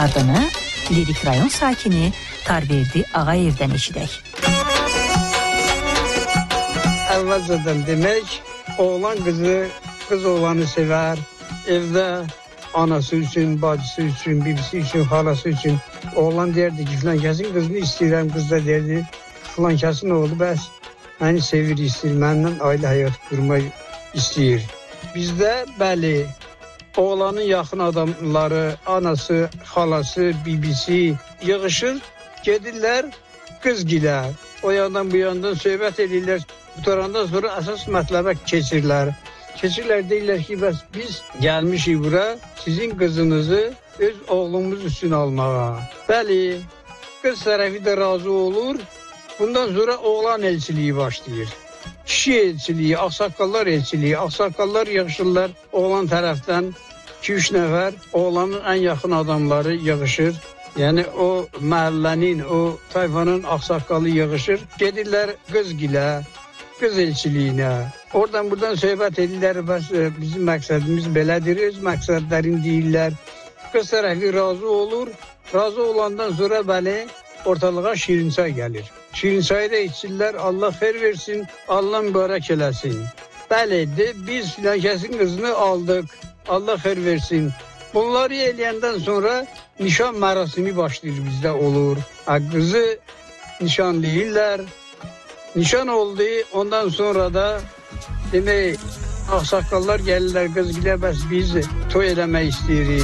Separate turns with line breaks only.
Adını Lirik rayon sakini Tarverdi Ağayev'den eşidək.
Əvvəlcədən demək, oğlan qızı, qız oğlanı sevər. Evdə anası üçün, bacısı üçün, bibisi üçün, xalası üçün. Oğlan deyərdi ki, filan kəsin qızını istəyirəm. Qız da deyərdi, filan kəsin oğlu bəs məni sevir, istəyir, məndən ailə həyat qurmaq istəyir. Bizdə bəli, oğlanın yaxın adamları, anası, xalası, bibisi yığışır, gedirlər qızgilə. O yandan bu yandan söhbət edirlər. Qutarandan sonra əsas mətləbə keçirlər. Keçirlər, deyirlər ki, bəs biz gəlmişik bura sizin qızınızı öz oğlumuz üçün almağa. Bəli, qız tərəfi də razı olur. Bundan sonra oğlan elçiliyi başlayır. Kişi elçiliyi, ağsaqqallar elçiliyi. Ağsaqqallar yığışırlar oğlan tərəfdən 2-3 nəfər. Oğlanın ən yaxın adamları yığışır. Yəni o məhəllənin, o tayfanın ağsaqqalı yığışır. Gedirlər qızgilə, qız elçiliyinə. Oradan buradan söhbət edirlər. Bəs bizim məqsədimiz belədir. Öz məqsədlərini deyirlər. Qız tərəfi razı olur. Razı olandan sonra bəli, ortalığa şirinçay gəlir. Şirinçayı da içirlər. Allah xeyir versin, Allah mübarək eləsin. Bəli, biz filan kəsin qızını aldıq. Allah xeyir versin. Bunları eləyəndən sonra nişan mərasimi başlayır, bizdə olur. Qızı nişanlayırlar. Nişan oldu, ondan sonra da demək, ağsaqqallar gəlirlər qızgilə, bəs biz toy eləmək istəyirik.